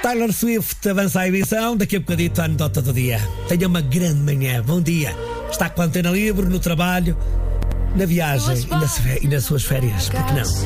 Taylor Swift avança a emissão. Daqui a bocadito a anedota do dia. Tenha uma grande manhã. Bom dia. Está com a antena livre, no trabalho, na viagem e nas suas férias. Por que não?